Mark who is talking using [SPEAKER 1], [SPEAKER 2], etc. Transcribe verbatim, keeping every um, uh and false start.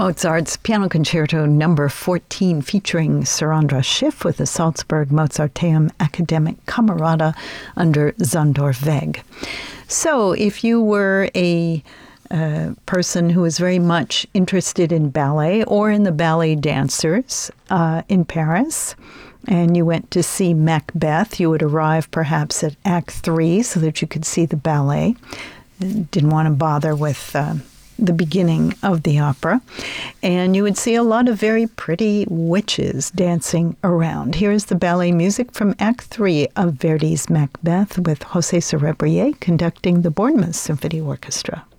[SPEAKER 1] Mozart's Piano Concerto Number fourteen, featuring Sir Andras Schiff with the Salzburg Mozarteum Academic Camerata under Zandor Weg. So, if you were a uh, person who was very much interested in ballet or in the ballet dancers uh, in Paris, and you went to see Macbeth, you would arrive perhaps at Act Three so that you could see the ballet. Didn't want to bother with Uh, the beginning of the opera, and you would see a lot of very pretty witches dancing around. Here is the ballet music from Act Three of Verdi's Macbeth with José Cerebrier conducting the Bournemouth Symphony Orchestra.